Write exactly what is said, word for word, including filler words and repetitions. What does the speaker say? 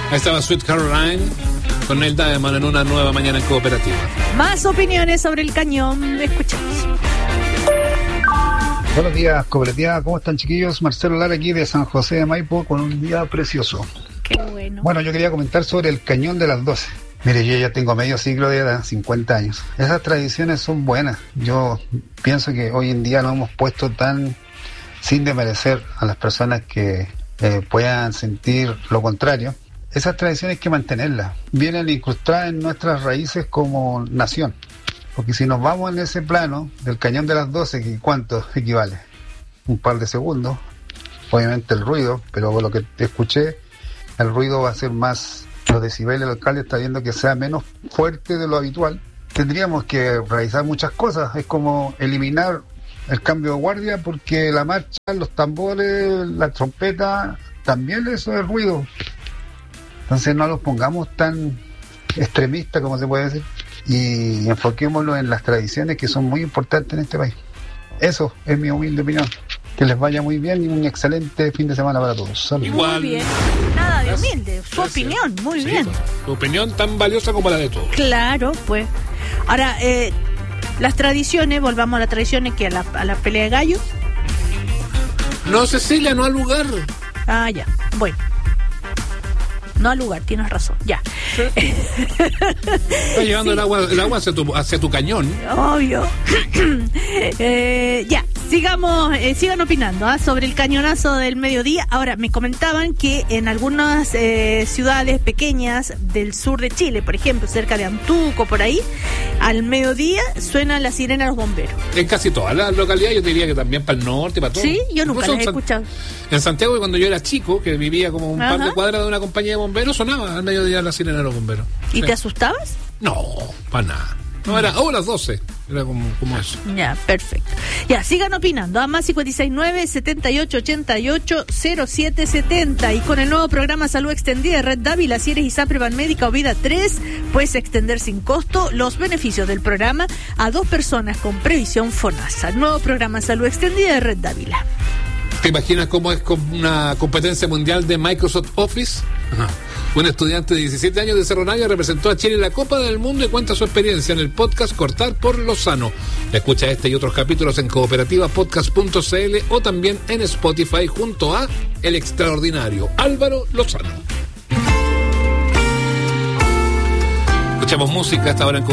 Ahí estaba Sweet Caroline con Neil Diamond en una nueva mañana en Cooperativa. Más opiniones sobre el cañón, escuchamos. Buenos días, Cooperativa. ¿Cómo están, chiquillos? Marcelo Lara aquí de San José de Maipo con un día precioso. Qué bueno. Bueno, yo quería comentar sobre el cañón de las doce. Mire, yo ya tengo medio siglo de edad, cincuenta años. Esas tradiciones son buenas. Yo pienso que hoy en día nos hemos puesto tan sin desmerecer a las personas que eh, puedan sentir lo contrario. Esas tradiciones hay que mantenerlas. Vienen incrustadas en nuestras raíces como nación. Porque si nos vamos en ese plano del cañón de las doce, ¿cuánto equivale? Un par de segundos. Obviamente el ruido, pero por lo que te escuché, el ruido va a ser más, los decibeles, el alcalde está viendo que sea menos fuerte de lo habitual. Tendríamos que realizar muchas cosas. Es como eliminar el cambio de guardia, porque la marcha, los tambores, la trompeta, también eso es ruido. Entonces no los pongamos tan extremistas, como se puede decir, y enfoquémoslo en las tradiciones que son muy importantes en este país. Eso es mi humilde opinión. Que les vaya muy bien y un excelente fin de semana para todos. Saludos. Igual. Muy bien. Nada de humilde, su Gracias. opinión, muy sí, bien. Tu opinión tan valiosa como la de todos. Claro, pues. Ahora, eh, las tradiciones, volvamos a las tradiciones, que a la, a la pelea de gallos. No, Cecilia, no al lugar. Ah, ya, bueno. No al lugar, tienes razón, ya. Está llevando sí. el agua, el agua hacia, tu, hacia tu cañón. Obvio. eh, ya, sigamos, eh, sigan opinando ¿eh? sobre el cañonazo del mediodía. Ahora, me comentaban que en algunas eh, ciudades pequeñas del sur de Chile, por ejemplo, cerca de Antuco, por ahí, al mediodía suenan las sirenas de los bomberos. En casi todas las localidades, yo te diría que también para el norte, para todo. Sí, yo nunca las he escuchado. En Santiago, cuando yo era chico, que vivía como un Ajá. par de cuadras de una compañía de bomberos, sonaba al mediodía la sirena de los bomberos. ¿Y sí. te asustabas? No, para nada. No, era, oh, las doce. Era como, como eso. Ya, perfecto. Ya, sigan opinando. A más cinco seis nueve, setenta y ocho, ochenta y ocho, cero siete setenta. Y con el nuevo programa Salud Extendida de Red Dávila, si eres ISAPRE Médica o Vida tres, puedes extender sin costo los beneficios del programa a dos personas con previsión FONASA. Nuevo programa Salud Extendida de Red Dávila. ¿Te imaginas cómo es una competencia mundial de Microsoft Office? Ajá. Un estudiante de diecisiete años de Cerro Navia representó a Chile en la Copa del Mundo y cuenta su experiencia en el podcast Cortar por Lozano. Escucha este y otros capítulos en cooperativa podcast punto c l o también en Spotify junto a el extraordinario Álvaro Lozano. Escuchamos música hasta ahora en